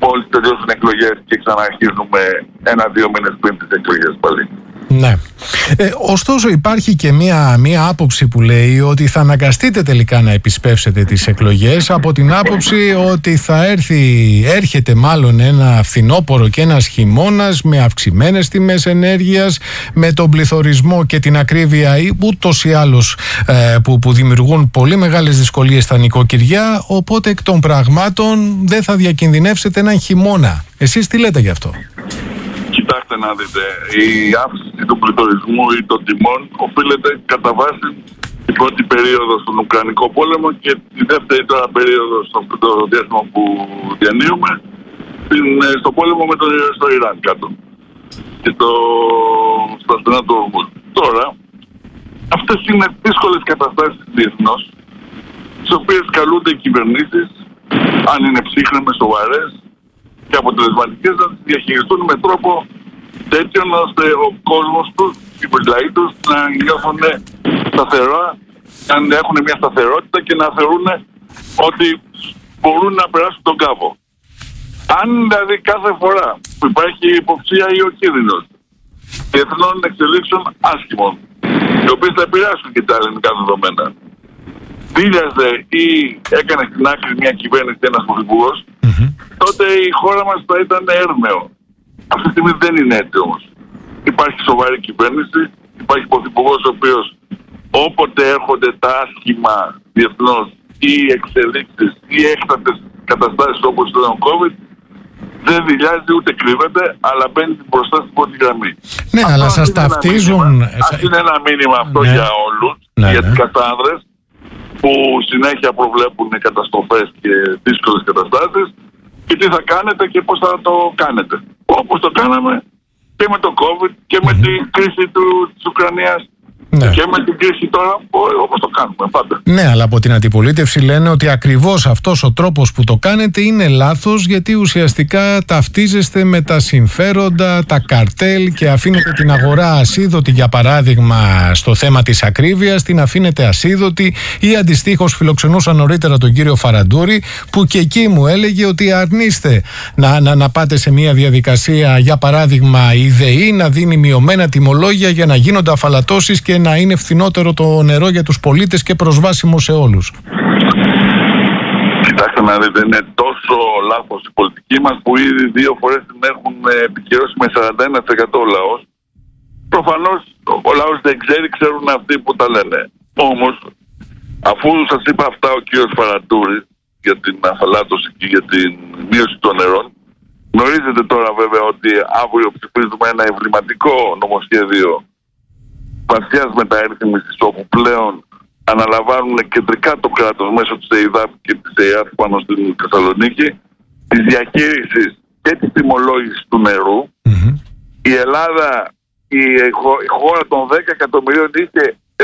μόλις τελειώσουν εκλογές και ξαναρχίζουμε 1-2 μήνες πριν τις εκλογές πάλι. Ναι. Ωστόσο υπάρχει και μία άποψη που λέει ότι θα αναγκαστείτε τελικά να επισπεύσετε τις εκλογές, από την άποψη ότι έρχεται μάλλον ένα φθινόπωρο και ένας χειμώνας με αυξημένες τιμές ενέργειας, με τον πληθωρισμό και την ακρίβεια ούτως ή άλλως που δημιουργούν πολύ μεγάλες δυσκολίες στα νοικοκυριά, οπότε εκ των πραγμάτων δεν θα διακινδυνεύσετε έναν χειμώνα. Εσείς τι λέτε γι' αυτό? Κοιτάξτε να δείτε, η αύξηση του πληθωρισμού ή των τιμών οφείλεται κατά βάση την πρώτη περίοδο στον Ουκρανικό πόλεμο και τη δεύτερη τώρα περίοδο στο διάστημα που διανύουμε στο πόλεμο στο Ιράν κάτω και στο στενά του Ορμούζ. Τώρα, αυτές είναι δύσκολες καταστάσεις διεθνώς, τις οποίες καλούνται οι κυβερνήσεις, αν είναι ψύχρεμες, σοβαρές και αποτελεσματικές, να τις διαχειριστούν με τρόπο τέτοιον ώστε ο κόσμος τους, οι λαοί τους να νιώθουν σταθερά, να έχουν μια σταθερότητα και να θεωρούν ότι μπορούν να περάσουν τον κάβο. Αν δηλαδή κάθε φορά που υπάρχει υποψία ή ο κίνδυνος διεθνών εξελίξεων άσχημων, οι οποίες θα επηρεάσουν και τα ελληνικά δεδομένα, δίλιαζε ή έκανε στην άκρη μια κυβέρνηση, ένας πρωθυπουργός, τότε η χώρα μας θα ήταν έρμεο. Αυτή τη στιγμή δεν είναι έτσι όμως. Υπάρχει σοβαρή κυβέρνηση, υπάρχει πρωθυπουργός ο οποίος όποτε έρχονται τα άσχημα διεθνώς ή εξελίξεις ή έκτακτες καταστάσεις όπως ήταν ο COVID, δεν δηλιάζει ούτε κρύβεται, αλλά μπαίνει μπροστά στην πρώτη γραμμή. Ναι, αυτό αλλά σας ταυτίζουν. Ας είναι ένα μήνυμα αυτό για όλους, για τις κατάνδρες που συνέχεια προβλέπουν καταστροφές και δύσκολες καταστάσεις και τι θα κάνετε και πώς θα το κάνετε. Όπως το κάναμε και με το COVID και με την κρίση της Ουκρανίας. Ναι. Και με την κρίση τώρα, όπως το κάνουμε πάντα. Ναι, αλλά από την αντιπολίτευση λένε ότι ακριβώς αυτός ο τρόπος που το κάνετε είναι λάθος, γιατί ουσιαστικά ταυτίζεστε με τα συμφέροντα, τα καρτέλ και αφήνετε την αγορά ασίδωτη, για παράδειγμα στο θέμα της ακρίβειας, την αφήνετε ασίδωτη, ή αντιστοίχως φιλοξενούσα νωρίτερα τον κύριο Φαραντούρη, που και εκεί μου έλεγε ότι αρνείστε να πάτε σε μια διαδικασία, για παράδειγμα η ΔΕΗ να δίνει μειωμένα τιμολόγια για να γίνονται αφαλατώσεις και να είναι φθηνότερο το νερό για τους πολίτες και προσβάσιμο σε όλους. Κοιτάξτε να δείτε, είναι τόσο λάθος η πολιτική μας που ήδη 2 φορές την έχουν επικυρώσει με 41% ο λαός. Προφανώς ο λαός δεν ξέρει, ξέρουν αυτοί που τα λένε. Όμως, αφού σας είπα αυτά ο κύριος Φαραντούρης για την αφαλάτωση και για την μείωση των νερών, γνωρίζετε τώρα βέβαια ότι αύριο ψηφίζουμε ένα εμβληματικό νομοσχέδιο βαθιάς μεταρρύθμισης, όπου πλέον αναλαμβάνουν κεντρικά το κράτος μέσω της ΕΙΔΑΠ και της ΕΙΑΤ πάνω στην Θεσσαλονίκη της διαχείρισης και της τιμολόγησης του νερού. Η Ελλάδα, η χώρα των 10 εκατομμυρίων, είχε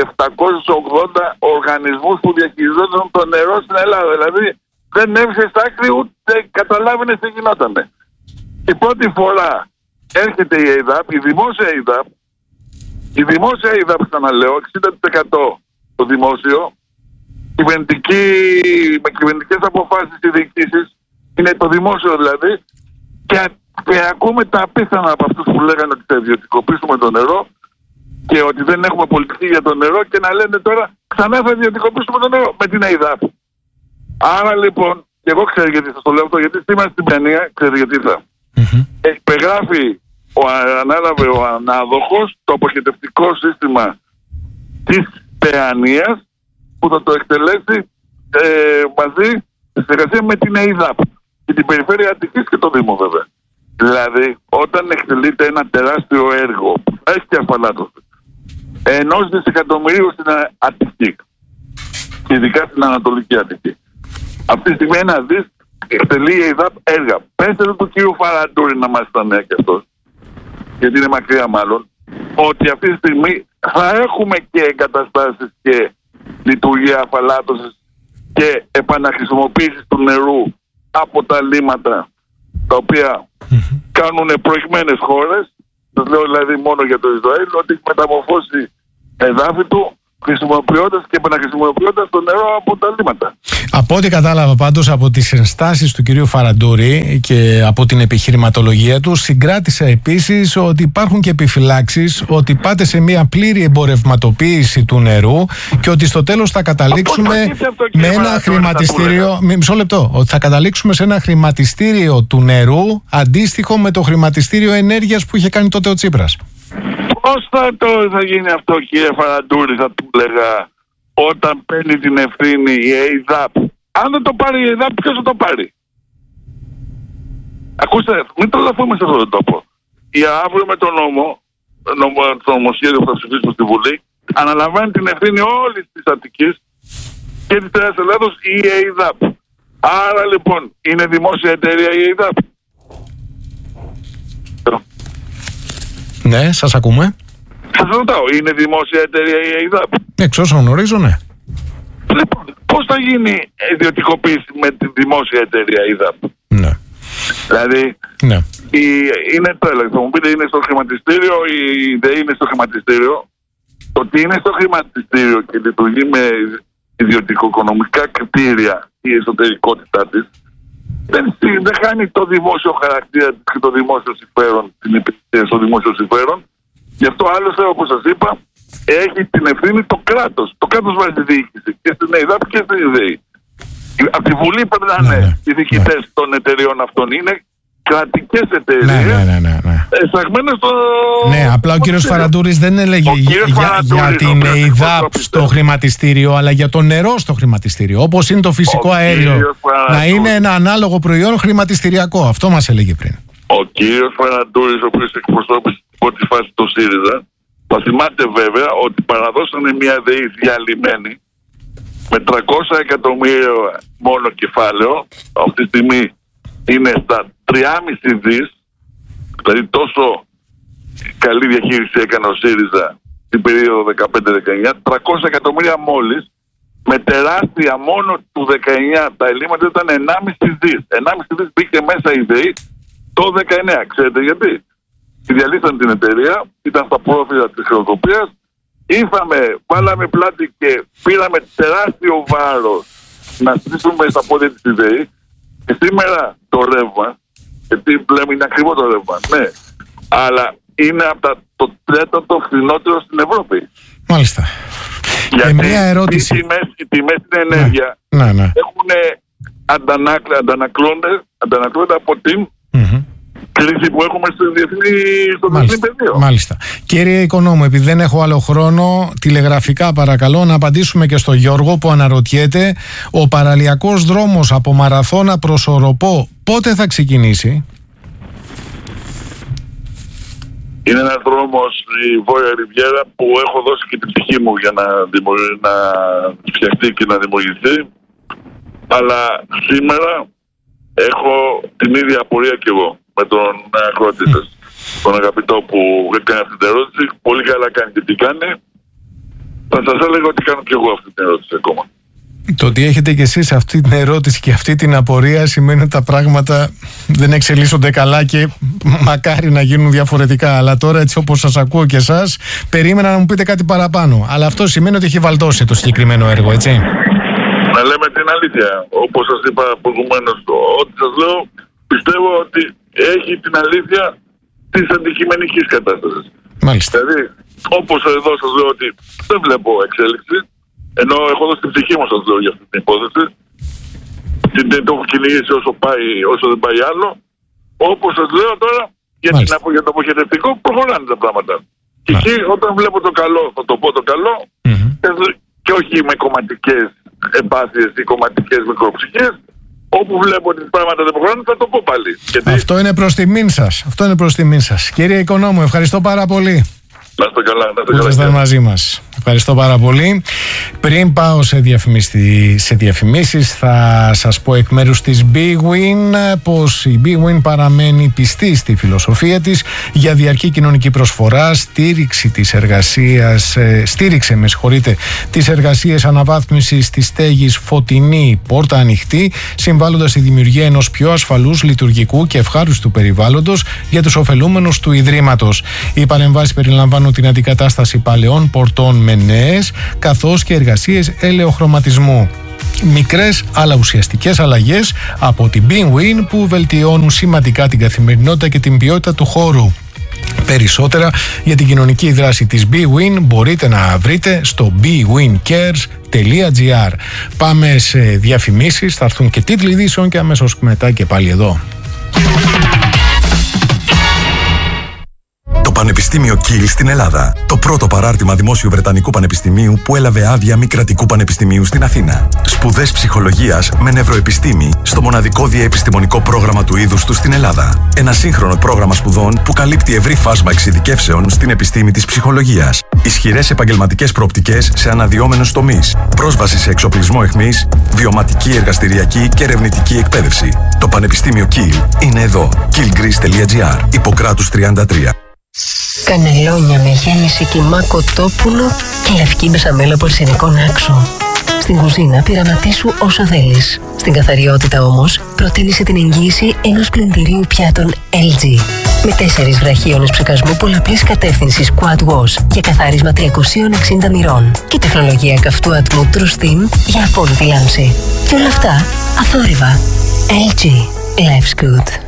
780 οργανισμούς που διαχειριζόταν το νερό στην Ελλάδα. Δηλαδή δεν έβησε στα άκρη ούτε καταλάβαινε τι γινότανε. Η πρώτη φορά έρχεται η ΕΙΔΑΠ, η δημόσια ΕΙΔΑΠ. Η δημόσια ΕΙΔΑΠ, ξαναλέω, 60% το δημόσιο, με κυβερνητικές αποφάσεις και διοικήσεις, είναι το δημόσιο δηλαδή, και ακούμε τα απίθανα από αυτούς που λέγανε ότι θα ιδιωτικοποιήσουμε το νερό και ότι δεν έχουμε πολιτική για το νερό, και να λένε τώρα ξανά θα ιδιωτικοποιήσουμε το νερό με την ΕΙΔΑΠ. Άρα λοιπόν, και εγώ ξέρω γιατί σας το λέω αυτό, γιατί σήμερα στην Παιανία, ξέρω γιατί θα. Υπεγράφει ανάλαβε ο ανάδοχος το αποχετευτικό σύστημα της Παιανίας που θα το εκτελέσει μαζί στη συνεργασία με την ΕΙΔΑΠ και την Περιφέρεια Αττικής και το Δήμο βέβαια. Δηλαδή όταν εκτελείται ένα τεράστιο έργο που θα έχει και αφαλάτωση 1 δισεκατομμυρίου στην Αττική και ειδικά στην Ανατολική Αττική, αυτή τη στιγμή 1 δις εκτελεί η ΕΙΔΑΠ έργα. Πέστε του κύριου Φαραντούρη να μας τα νέα και αυτός, γιατί είναι μακριά μάλλον, ότι αυτή τη στιγμή θα έχουμε και εγκαταστάσεις και λειτουργία αφαλάτωσης και επαναχρησιμοποίησης του νερού από τα λίμματα τα οποία κάνουν προηγμένες χώρες. Σας λέω δηλαδή μόνο για το Ισραήλ ότι έχει μεταμορφώσει εδάφη του χρησιμοποιώντας και επαναχρησιμοποιώντας το νερό από τα λίμματα. Από ό,τι κατάλαβα πάντως από τις ενστάσεις του κυρίου Φαραντούρη και από την επιχειρηματολογία του, συγκράτησα επίσης ότι υπάρχουν και επιφυλάξεις ότι πάτε σε μια πλήρη εμπορευματοποίηση του νερού και ότι στο τέλος θα καταλήξουμε με ένα χρηματιστήριο. Μισό λεπτό. Ότι θα καταλήξουμε σε ένα χρηματιστήριο του νερού αντίστοιχο με το χρηματιστήριο ενέργειας που είχε κάνει τότε ο Τσίπρας. Πώς θα γίνει αυτό, κύριε Φαραντούρη, θα του έλεγα, όταν παίρνει την ευθύνη η ΕΙΔΑΠ? Αν δεν το πάρει η ΕΙΔΑΠ, ποιος θα το πάρει? Ακούστε, μην τρελαθούμε σε αυτόν τον τόπο. Για αύριο με το νομοσχέδιο που θα ψηφίσουμε στη Βουλή, αναλαμβάνει την ευθύνη όλης της Αττικής και της Νέας Ελλάδος η ΕΙΔΑΠ. Άρα λοιπόν, είναι δημόσια εταιρεία η ΕΙΔΑΠ? Ναι, σας ακούμε. Σας ρωτάω, είναι δημόσια εταιρεία η ΕΙΔΑΠ? Εξ όσων γνωρίζω, ναι. Λοιπόν, πώς θα γίνει ιδιωτικοποίηση με τη δημόσια εταιρεία ΕΙΔΑΠ? Ναι. Δηλαδή, ναι. Είναι τέλος. Θα μου πείτε, είναι στο χρηματιστήριο ή δεν είναι στο χρηματιστήριο? Το ότι είναι στο χρηματιστήριο και λειτουργεί με ιδιωτικοοικονομικά κριτήρια η εσωτερικότητά της, δεν χάνει το δημόσιο χαρακτήρα και το δημόσιο συμφέρον, την υπηρεσία στο δημόσιο συμφέρον. Γι' αυτό άλλωστε, όπως σας είπα, έχει την ευθύνη το κράτος. Το κράτος βάζει τη διοίκηση και στην ΕΙΔΑΠ και στην ΕΔΕΗ. Από τη Βουλή περνάνε οι διοικητές των εταιρεών αυτών. Είναι κρατικές εταιρείες. Εισαγμένες στο. Ναι, απλά ο κύριος Φαραντούρης δεν έλεγε για την ΕΙΔΑΠ στο χρηματιστήριο, αλλά για το νερό στο χρηματιστήριο. Όπως είναι το φυσικό αέριο. Να είναι ένα ανάλογο προϊόν χρηματιστηριακό. Αυτό μας έλεγε πριν. Ο κύριος Φαραντούρης, ο οποίος εκπροσώπησε στην πρώτη φάση το ΣΥΡΙΖΑ, θα θυμάται βέβαια ότι παραδώσανε μια ΔΕΗ διαλυμένη με 300 εκατομμύρια μόνο κεφάλαιο. Αυτή τη στιγμή είναι στα 3,5 δις. Δηλαδή τόσο καλή διαχείριση έκανε ο ΣΥΡΙΖΑ την περίοδο 15-19. 300 εκατομμύρια μόλις, με τεράστια μόνο του 19 τα ελλείμματα ήταν 1,5 δις. 1,5 δις μπήκε μέσα η ΔΕΗ το 19. Ξέρετε γιατί? Διαλύσαν την εταιρεία, ήταν στα πρόφυλλα της χρεοκοπίας. Ήρθαμε, βάλαμε πλάτη και πήραμε τεράστιο βάρος να στήσουμε στα πόδια της ΔΕΗ. Και σήμερα το ρεύμα, γιατί λέμε είναι ακριβό το ρεύμα, ναι, αλλά είναι από το τέταρτο φθηνότερο στην Ευρώπη. Μάλιστα. Γιατί μια ερώτηση. Οι τιμές στην ενέργεια έχουν αντανακλώνται από την κρίση που έχουμε στο διεθνή πεδίο. Μάλιστα. Κύριε Οικονόμου, επειδή δεν έχω άλλο χρόνο, τηλεγραφικά παρακαλώ να απαντήσουμε και στο Γιώργο που αναρωτιέται, ο παραλιακός δρόμος από Μαραθώνα προς Οροπό πότε θα ξεκινήσει? Είναι ένας δρόμος η Βόρεια Ριβιέρα που έχω δώσει και την ψυχή μου για να φτιαχτεί και να δημιουργηθεί. Αλλά σήμερα έχω την ίδια απορία κι εγώ με τον ακροατή σας, τον αγαπητό που έκανε αυτή την ερώτηση. Πολύ καλά κάνει και τι κάνει. Θα σας έλεγα ότι κάνω κι εγώ αυτή την ερώτηση ακόμα. Το ότι έχετε κι εσείς αυτή την ερώτηση και αυτή την απορία σημαίνει ότι τα πράγματα δεν εξελίσσονται καλά και μακάρι να γίνουν διαφορετικά. Αλλά τώρα, έτσι όπως σας ακούω και εσάς, περίμενα να μου πείτε κάτι παραπάνω. Αλλά αυτό σημαίνει ότι έχει βαλτώσει το συγκεκριμένο έργο, έτσι? Να λέμε την αλήθεια. Όπως σας είπα προηγουμένως, ό,τι σας λέω, πιστεύω ότι έχει την αλήθεια της αντικειμενικής κατάστασης. Μάλιστα. Δηλαδή, όπως εδώ σας λέω ότι δεν βλέπω εξέλιξη, ενώ έχω δώσει την ψυχή μου, σας λέω, για αυτή την υπόθεση. Δεν το έχω κυνηγήσει όσο δεν πάει άλλο. Όπως σας λέω τώρα, για το αποχαιρετικό προχωράνε τα πράγματα. Και εκεί, όταν βλέπω το καλό, θα το πω το καλό, και όχι με κομματικές εμπάθειες ή κομματικές μικροψυχές. Όπου βλέπω ότι πράγματα δεν προχωράνε, θα το πω πάλι. Γιατί... Αυτό είναι προς τιμήν σας. Αυτό είναι προς τιμήν σας. Κύριε Οικονόμου, ευχαριστώ πάρα πολύ. Να είστε καλά, να είστε που ήσασταν μαζί μας. Ευχαριστώ πάρα πολύ. Πριν πάω σε διαφημίσεις, θα σας πω εκ μέρους της BWIN πως η BWIN παραμένει πιστή στη φιλοσοφία της για διαρκή κοινωνική προσφορά, στήριξε τις εργασίες αναβάθμισης της στέγης Φωτεινή Πόρτα Ανοιχτή, συμβάλλοντας στη δημιουργία ενός πιο ασφαλούς, λειτουργικού και ευχάριστου περιβάλλοντος για τους ωφελούμενους του Ιδρύματος. Οι παρεμβάσεις περιλαμβάνουν κάνουν την αντικατάσταση παλαιών πορτών με νέες, καθώς και εργασίες ελαιοχρωματισμού. Μικρές αλλά ουσιαστικές αλλαγές από την BWIN που βελτιώνουν σημαντικά την καθημερινότητα και την ποιότητα του χώρου. Περισσότερα για την κοινωνική δράση της BWIN μπορείτε να βρείτε στο bwincares.gr. Πάμε σε διαφημίσεις, θα έρθουν και τίτλοι ειδήσεων και αμέσως μετά και πάλι εδώ. Το Πανεπιστήμιο Κιλ στην Ελλάδα. Το πρώτο παράρτημα δημόσιου Βρετανικού Πανεπιστημίου που έλαβε άδεια μη κρατικού πανεπιστημίου στην Αθήνα. Σπουδές ψυχολογίας με νευροεπιστήμη στο μοναδικό διαεπιστημονικό πρόγραμμα του είδους του στην Ελλάδα. Ένα σύγχρονο πρόγραμμα σπουδών που καλύπτει ευρύ φάσμα εξειδικεύσεων στην επιστήμη της ψυχολογίας. Ισχυρές επαγγελματικές προοπτικές σε αναδυόμενους τομείς. Πρόσβαση σε εξοπλισμό αιχμής, βιωματική, εργαστηριακή και ερευνητική εκπαίδευση. Το Πανεπιστήμιο Κιλ είναι εδώ. killgreece.gr. Ιπποκράτους 33. Κανελόνια με γέμιση κιμά κοτόπουλο και λευκή μπεσαμέλα από αρσενικό άξο. Στην κουζίνα πειραματίσου όσο θέλεις. Στην καθαριότητα όμως προτίμησε την εγγύηση ενός πλυντηρίου πιάτων LG. Με 4 βραχίονες ψεκασμού πολλαπλής κατεύθυνσης Quad Wash για καθάρισμα 360 μοιρών. Και τεχνολογία καυτού ατμού True Steam για απόλυτη λάμψη. Και όλα αυτά αθόρυβα. LG. Life's good.